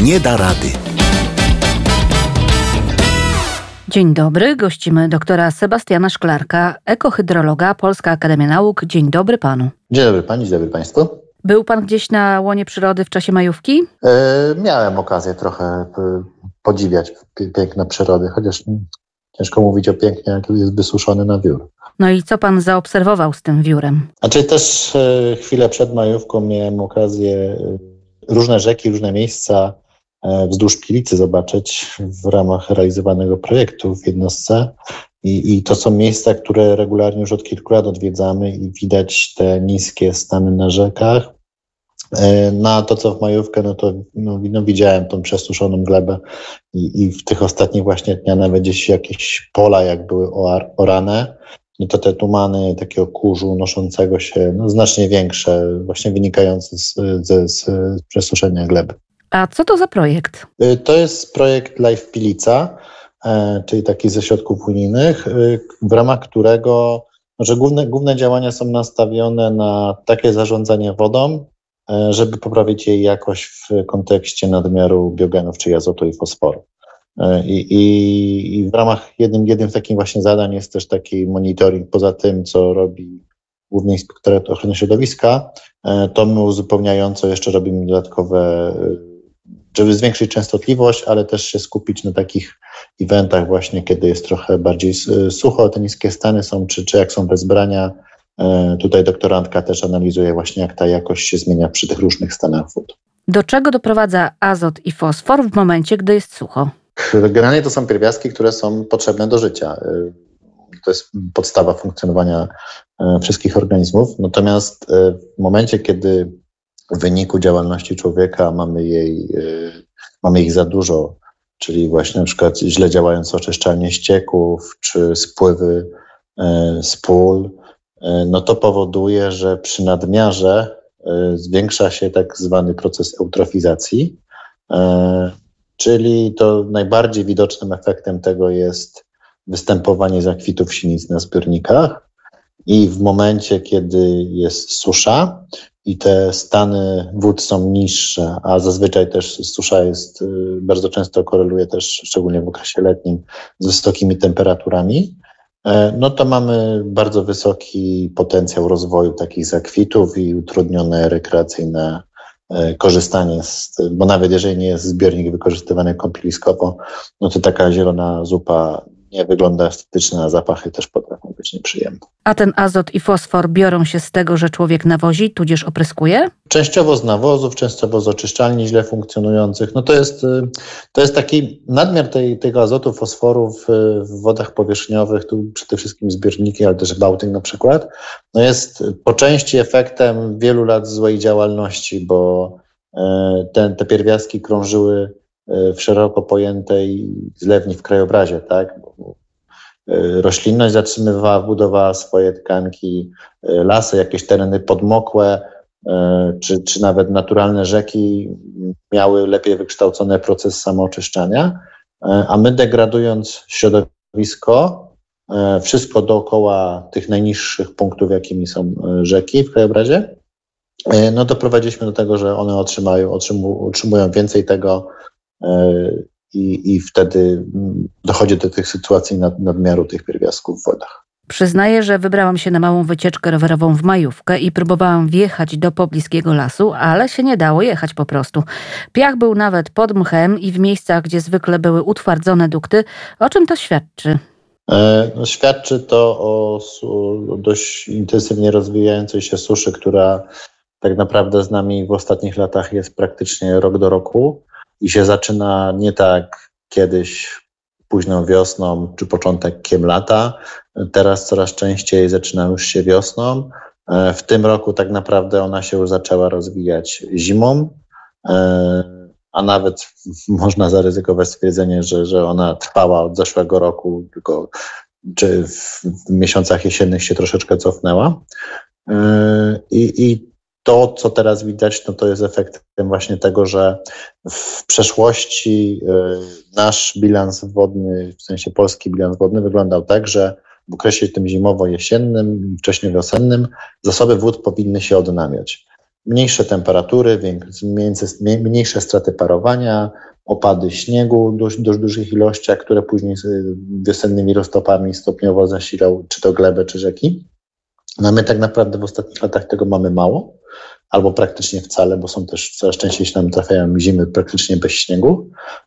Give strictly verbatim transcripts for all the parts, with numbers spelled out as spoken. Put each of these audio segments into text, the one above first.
nie da rady. Dzień dobry, gościmy doktora Sebastiana Szklarka, ekohydrologa, Polska Akademia Nauk. Dzień dobry panu. Dzień dobry pani, dzień dobry państwu. Był pan gdzieś na łonie przyrody w czasie majówki? E, miałem okazję trochę podziwiać piękno przyrody, chociaż ciężko mówić o pięknie, jak jest wysuszony na wiór. No i co pan zaobserwował z tym wiórem? Znaczy też e, chwilę przed majówką miałem okazję e, różne rzeki, różne miejsca e, wzdłuż Pilicy zobaczyć w ramach realizowanego projektu w jednostce. I, I to są miejsca, które regularnie już od kilku lat odwiedzamy i widać te niskie stany na rzekach. Na to, co w majówkę, no to no, no, widziałem tą przesuszoną glebę i, i w tych ostatnich właśnie dniach nawet gdzieś jakieś pola, jak były orane, no to te tumany takiego kurzu noszącego się, no, znacznie większe, właśnie wynikające z, z, z przesuszenia gleby. A co to za projekt? To jest projekt Life Pilica, czyli taki ze środków unijnych, w ramach którego że główne, główne działania są nastawione na takie zarządzanie wodą, żeby poprawić jej jakość w kontekście nadmiaru biogenów, czyli azotu i fosforu. I, i, i w ramach jednym, jednym z takich właśnie zadań jest też taki monitoring poza tym, co robi Główny Inspektorat Ochrony Środowiska, to my uzupełniająco jeszcze robimy dodatkowe, żeby zwiększyć częstotliwość, ale też się skupić na takich eventach właśnie, kiedy jest trochę bardziej sucho, te niskie stany są, czy, czy jak są bez brania. Tutaj doktorantka też analizuje właśnie, jak ta jakość się zmienia przy tych różnych stanach wód. Do czego doprowadza azot i fosfor w momencie, gdy jest sucho? Generalnie to są pierwiastki, które są potrzebne do życia. To jest podstawa funkcjonowania wszystkich organizmów. Natomiast w momencie, kiedy w wyniku działalności człowieka mamy, jej, mamy ich za dużo, czyli właśnie na przykład źle działające oczyszczalnie ścieków czy spływy z pól, no to powoduje, że przy nadmiarze zwiększa się tak zwany proces eutrofizacji, czyli to najbardziej widocznym efektem tego jest występowanie zakwitów sinic na zbiornikach i w momencie, kiedy jest susza i te stany wód są niższe, a zazwyczaj też susza jest, bardzo często koreluje też, szczególnie w okresie letnim, z wysokimi temperaturami, no to mamy bardzo wysoki potencjał rozwoju takich zakwitów i utrudnione rekreacyjne korzystanie z, bo nawet jeżeli nie jest zbiornik wykorzystywany kąpieliskowo, no to taka zielona zupa nie wygląda estetycznie, a zapachy też potrafią być nieprzyjemne. A ten azot i fosfor biorą się z tego, że człowiek nawozi, tudzież opryskuje? Częściowo z nawozów, częściowo z oczyszczalni źle funkcjonujących. No to jest, to jest taki nadmiar tej, tego azotu, fosforu w, w wodach powierzchniowych, tu przede wszystkim zbiorniki, ale też Bałtyk na przykład, no jest po części efektem wielu lat złej działalności, bo te, te pierwiastki krążyły w szeroko pojętej zlewni w krajobrazie, tak? Roślinność zatrzymywała, budowała swoje tkanki, lasy, jakieś tereny podmokłe, czy, czy nawet naturalne rzeki miały lepiej wykształcony proces samooczyszczania, a my degradując środowisko, wszystko dookoła tych najniższych punktów, jakimi są rzeki w krajobrazie, no doprowadziliśmy do tego, że one otrzymają, otrzymują, otrzymują więcej tego, I, i wtedy dochodzi do tych sytuacji nad, nadmiaru tych pierwiastków w wodach. Przyznaję, że wybrałam się na małą wycieczkę rowerową w majówkę i próbowałam wjechać do pobliskiego lasu, ale się nie dało jechać po prostu. Piach był nawet pod mchem i w miejscach, gdzie zwykle były utwardzone dukty. O czym to świadczy? E, no, świadczy to o, o dość intensywnie rozwijającej się suszy, która tak naprawdę z nami w ostatnich latach jest praktycznie rok do roku. I się zaczyna nie tak kiedyś późną wiosną czy początkiem lata. Teraz coraz częściej zaczyna już się wiosną. W tym roku tak naprawdę ona się już zaczęła rozwijać zimą, a nawet można zaryzykować stwierdzenie, że, że ona trwała od zeszłego roku, tylko czy w miesiącach jesiennych się troszeczkę cofnęła. I, i to, co teraz widać, no to jest efektem właśnie tego, że w przeszłości nasz bilans wodny, w sensie polski bilans wodny wyglądał tak, że w okresie tym zimowo-jesiennym, wcześniej wiosennym zasoby wód powinny się odnawiać. mniejsze temperatury, mniejsze straty parowania, opady śniegu w dość, dość dużych ilościach, które później wiosennymi roztopami stopniowo zasilał czy to glebę, czy rzeki. No my tak naprawdę w ostatnich latach tego mamy mało, albo praktycznie wcale, bo są też coraz częściej się nam trafiają zimy praktycznie bez śniegu.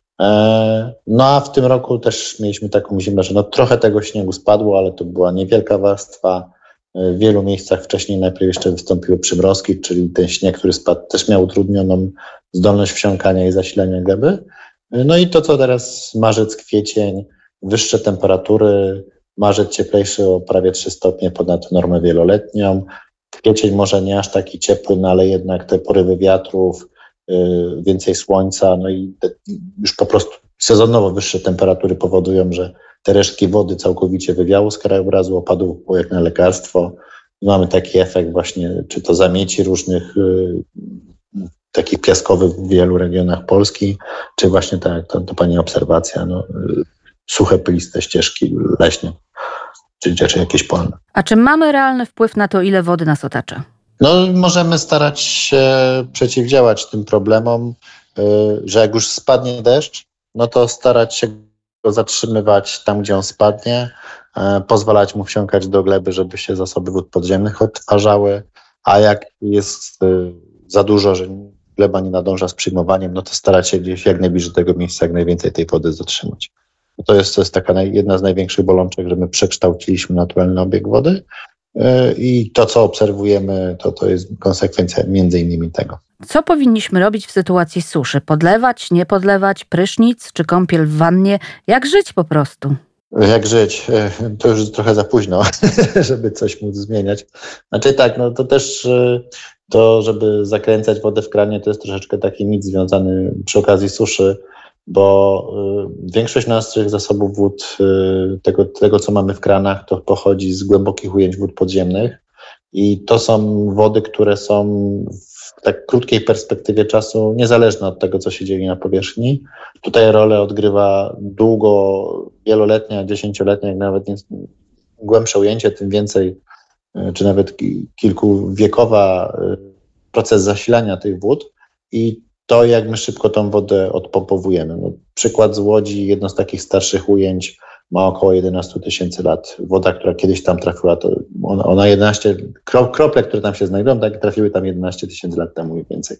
No a w tym roku też mieliśmy taką zimę, że no trochę tego śniegu spadło, ale to była niewielka warstwa. W wielu miejscach wcześniej najpierw jeszcze wystąpiły przymrozki, czyli ten śnieg, który spadł, też miał utrudnioną zdolność wsiąkania i zasilania gleby. No i to, co teraz marzec, kwiecień, wyższe temperatury, marzec cieplejszy o prawie trzy stopnie ponad normę wieloletnią. Kwiecień może nie aż taki ciepły, no ale jednak te porywy wiatrów, yy, więcej słońca, no i te, już po prostu sezonowo wyższe temperatury powodują, że te resztki wody całkowicie wywiało z krajobrazu, opadów było jak na lekarstwo. I mamy taki efekt właśnie, czy to zamieci różnych yy, takich piaskowych w wielu regionach Polski, czy właśnie tak jak to, to pani obserwacja, no, yy, suche, pyliste ścieżki leśne. Czy, czy jakieś polne. A czy mamy realny wpływ na to, ile wody nas otacza? No, możemy starać się przeciwdziałać tym problemom, że jak już spadnie deszcz, no to starać się go zatrzymywać tam, gdzie on spadnie, pozwalać mu wsiąkać do gleby, żeby się zasoby wód podziemnych odtwarzały, a jak jest za dużo, że gleba nie nadąża z przyjmowaniem, no to starać się gdzieś jak najbliżej tego miejsca, jak najwięcej tej wody zatrzymać. To jest, to jest taka naj, jedna z największych bolączek, że my przekształciliśmy naturalny obieg wody yy, i to, co obserwujemy, to, to jest konsekwencja między innymi tego. Co powinniśmy robić w sytuacji suszy? Podlewać, nie podlewać, prysznic czy kąpiel w wannie? Jak żyć po prostu? Jak żyć? To już trochę za późno, żeby coś móc zmieniać. Znaczy tak, no to też to, żeby zakręcać wodę w kranie, to jest troszeczkę taki mit związany przy okazji suszy, bo y, większość naszych zasobów wód, y, tego, tego co mamy w kranach, to pochodzi z głębokich ujęć wód podziemnych i to są wody, które są w tak krótkiej perspektywie czasu niezależne od tego, co się dzieje na powierzchni. Tutaj rolę odgrywa długo, wieloletnia, dziesięcioletnia, jak nawet nie, głębsze ujęcie, tym więcej, y, czy nawet kilkuwiekowa y, proces zasilania tych wód i to, jak my szybko tą wodę odpompowujemy. No, przykład z Łodzi, jedno z takich starszych ujęć, ma około jedenaście tysięcy lat. Woda, która kiedyś tam trafiła, to ona, ona jedenaście, krople, które tam się znajdują, tak trafiły tam jedenaście tysięcy lat temu i więcej.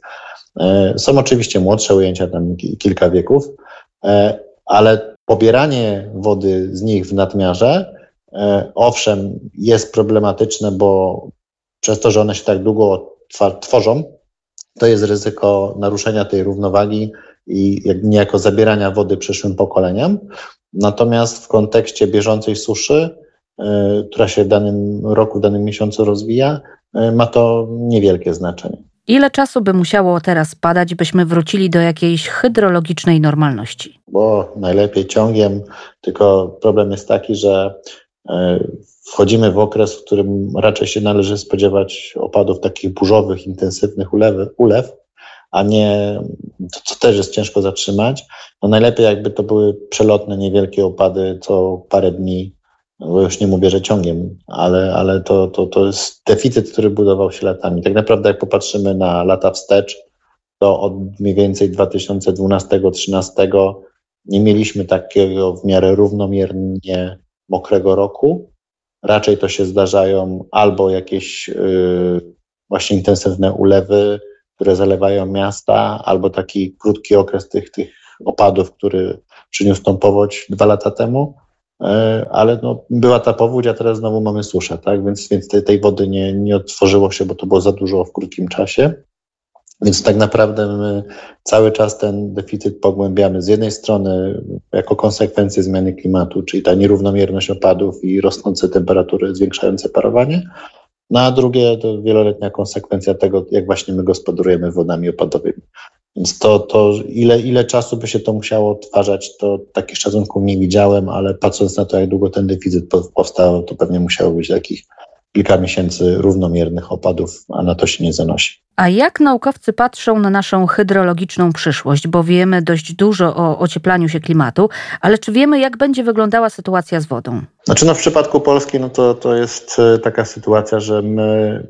E, są oczywiście młodsze ujęcia, tam kilka wieków, e, ale pobieranie wody z nich w nadmiarze, e, owszem, jest problematyczne, bo przez to, że one się tak długo tworzą, to jest ryzyko naruszenia tej równowagi i niejako zabierania wody przyszłym pokoleniom. Natomiast w kontekście bieżącej suszy, y, która się w danym roku, w danym miesiącu rozwija, y, ma to niewielkie znaczenie. Ile czasu by musiało teraz padać, byśmy wrócili do jakiejś hydrologicznej normalności? Bo najlepiej ciągiem, tylko problem jest taki, że y, wchodzimy w okres, w którym raczej się należy spodziewać opadów takich burzowych, intensywnych ulewy, ulew, a nie, to, co też jest ciężko zatrzymać. No najlepiej jakby to były przelotne, niewielkie opady co parę dni, no bo już nie mówię, że ciągiem, ale, ale to, to, to jest deficyt, który budował się latami. Tak naprawdę jak popatrzymy na lata wstecz, to od mniej więcej dwa tysiące dwunastego do dwa tysiące trzynastego nie mieliśmy takiego w miarę równomiernie mokrego roku. Raczej to się zdarzają albo jakieś yy, właśnie intensywne ulewy, które zalewają miasta, albo taki krótki okres tych, tych opadów, który przyniósł tą powódź dwa lata temu, yy, ale no, była ta powódź, a teraz znowu mamy suszę, tak? Więc, więc tej, tej wody nie, nie odtworzyło się, bo to było za dużo w krótkim czasie. Więc tak naprawdę my cały czas ten deficyt pogłębiamy z jednej strony jako konsekwencję zmiany klimatu, czyli ta nierównomierność opadów i rosnące temperatury zwiększające parowanie, no a drugie to wieloletnia konsekwencja tego, jak właśnie my gospodarujemy wodami opadowymi. Więc to, to ile, ile czasu by się to musiało odtwarzać, to takich szacunków nie widziałem, ale patrząc na to, jak długo ten deficyt powstał, to pewnie musiało być takich kilka miesięcy równomiernych opadów, a na to się nie zanosi. A jak naukowcy patrzą na naszą hydrologiczną przyszłość? Bo wiemy dość dużo o ocieplaniu się klimatu, ale czy wiemy, jak będzie wyglądała sytuacja z wodą? Znaczy no w przypadku Polski no to, to jest taka sytuacja, że my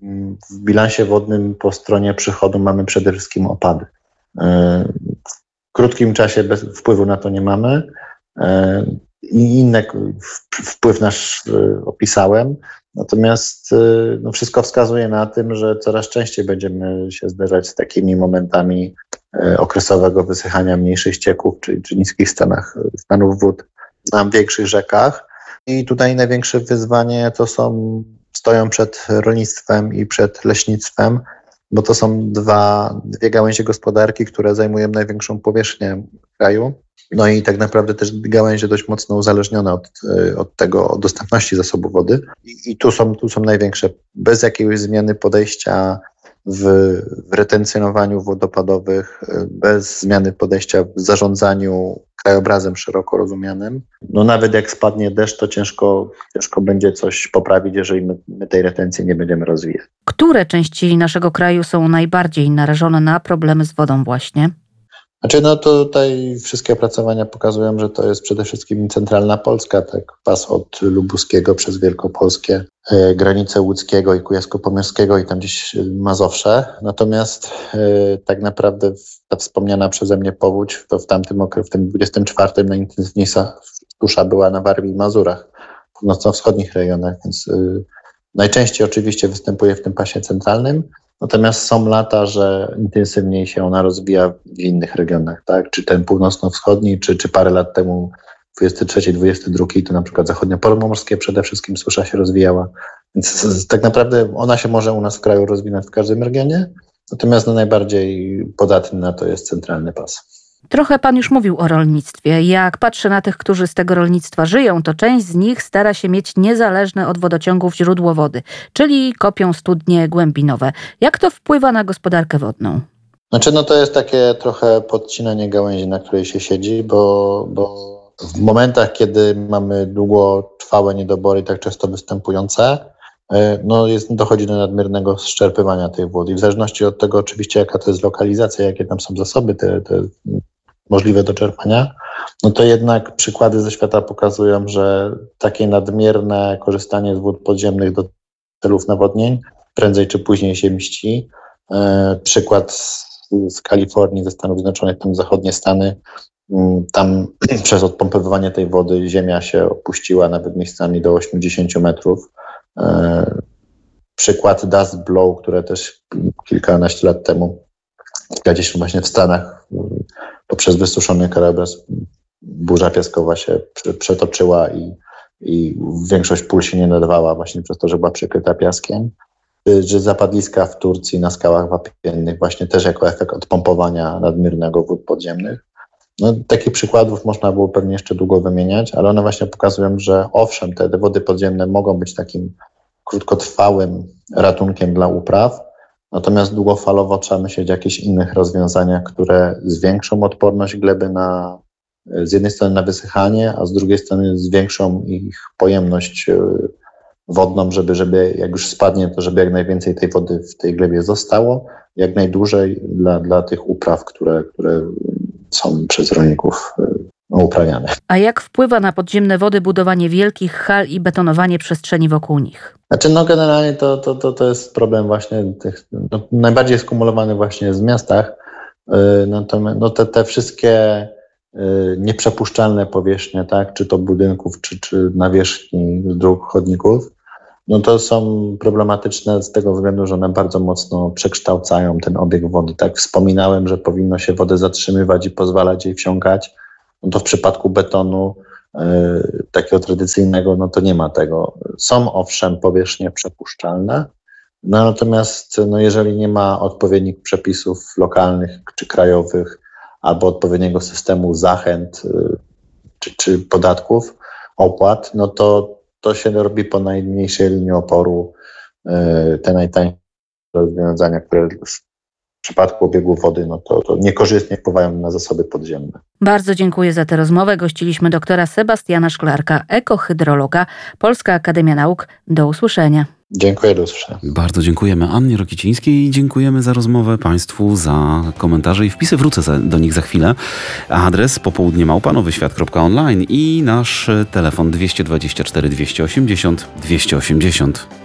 w bilansie wodnym po stronie przychodu mamy przede wszystkim opady. W krótkim czasie bez wpływu na to nie mamy. I inny wpływ nasz opisałem. Natomiast no, wszystko wskazuje na tym, że coraz częściej będziemy się zderzać z takimi momentami okresowego wysychania mniejszych ścieków czy, czy niskich stanach, stanów wód na większych rzekach. I tutaj największe wyzwanie to są, stoją przed rolnictwem i przed leśnictwem, bo to są dwa, dwie gałęzie gospodarki, które zajmują największą powierzchnię kraju. No i tak naprawdę też gałęzie dość mocno uzależnione od, od tego, od dostępności zasobu wody. I, i tu są, tu są największe. Bez jakiejś zmiany podejścia w, w retencjonowaniu wód opadowych, bez zmiany podejścia w zarządzaniu krajobrazem szeroko rozumianym, no nawet jak spadnie deszcz, to ciężko, ciężko będzie coś poprawić, jeżeli my, my tej retencji nie będziemy rozwijać. Które części naszego kraju są najbardziej narażone na problemy z wodą właśnie? Znaczy, no tutaj wszystkie opracowania pokazują, że to jest przede wszystkim centralna Polska, tak, pas od lubuskiego przez Wielkopolskie, e, granice łódzkiego i kujawsko-pomorskiego i tam gdzieś Mazowsze. Natomiast e, tak naprawdę ta wspomniana przeze mnie powódź, to w tamtym okresie, w tym dwudziestym czwartym najintensywniejsza susza była na Warmii i Mazurach, w północno-wschodnich rejonach, więc e, najczęściej oczywiście występuje w tym pasie centralnym. Natomiast są lata, że intensywniej się ona rozwija w innych regionach, tak? Czy ten północno-wschodni, czy, czy parę lat temu, dwudziesty trzeci, dwudziesty drugi, to na przykład zachodnio-pomorskie przede wszystkim susza się rozwijała. Więc tak naprawdę ona się może u nas w kraju rozwinąć w każdym regionie, natomiast no najbardziej podatny na to jest centralny pas. Trochę pan już mówił o rolnictwie. Jak patrzę na tych, którzy z tego rolnictwa żyją, to część z nich stara się mieć niezależne od wodociągów źródło wody, czyli kopią studnie głębinowe. Jak to wpływa na gospodarkę wodną? Znaczy, no to jest takie trochę podcinanie gałęzi, na której się siedzi, bo, bo w momentach, kiedy mamy długotrwałe niedobory, tak często występujące, no jest, dochodzi do nadmiernego zczerpywania tej wody. I w zależności od tego oczywiście, jaka to jest lokalizacja, jakie tam są zasoby te, te możliwe do czerpania, no to jednak przykłady ze świata pokazują, że takie nadmierne korzystanie z wód podziemnych do celów nawodnień prędzej czy później się mści. E, przykład z, z Kalifornii, ze Stanów Zjednoczonych, tam zachodnie Stany, tam przez odpompowywanie tej wody ziemia się opuściła nawet miejscami do osiemdziesiąt metrów. E, przykład Dust Blow, które też kilkanaście lat temu, kilkadziesiąt właśnie w Stanach, poprzez wysuszony krajobraz burza piaskowa się przetoczyła i, i większość pól się nie nadawała właśnie przez to, że była przykryta piaskiem. Że zapadliska w Turcji na skałach wapiennych właśnie też jako efekt odpompowania nadmiernego wód podziemnych. No, takich przykładów można było pewnie jeszcze długo wymieniać, ale one właśnie pokazują, że owszem, te, te wody podziemne mogą być takim krótkotrwałym ratunkiem dla upraw, natomiast długofalowo trzeba myśleć o jakichś innych rozwiązaniach, które zwiększą odporność gleby na, z jednej strony na wysychanie, a z drugiej strony zwiększą ich pojemność wodną, żeby, żeby jak już spadnie, to żeby jak najwięcej tej wody w tej glebie zostało, jak najdłużej dla, dla tych upraw, które, które są przez rolników uprawiane. A jak wpływa na podziemne wody budowanie wielkich hal i betonowanie przestrzeni wokół nich? Znaczy, no generalnie to, to, to, to jest problem właśnie tych, no, najbardziej skumulowany właśnie w miastach. Yy, natomiast no, te, te wszystkie yy, nieprzepuszczalne powierzchnie, tak, czy to budynków, czy, czy nawierzchni dróg, chodników, no to są problematyczne z tego względu, że one bardzo mocno przekształcają ten obieg wody. Tak wspominałem, że powinno się wodę zatrzymywać i pozwalać jej wsiąkać. No to w przypadku betonu yy, takiego tradycyjnego, no to nie ma tego. Są owszem powierzchnie przepuszczalne, no natomiast no jeżeli nie ma odpowiednich przepisów lokalnych czy krajowych albo odpowiedniego systemu zachęt yy, czy, czy podatków, opłat, no to to się robi po najmniejszej linii oporu. Yy, te najtańsze rozwiązania, które w przypadku obiegu wody, no to, to niekorzystnie wpływają na zasoby podziemne. Bardzo dziękuję za tę rozmowę. Gościliśmy doktora Sebastiana Szklarka, ekohydrologa, Polska Akademia Nauk. Do usłyszenia. Dziękuję, do usłyszenia. Bardzo dziękujemy Annie Rokicińskiej i dziękujemy za rozmowę Państwu, za komentarze i wpisy. Wrócę za, do nich za chwilę. Adres popołudnie małpa nowy świat kropka online i nasz telefon dwieście dwadzieścia cztery dwieście osiemdziesiąt dwieście osiemdziesiąt.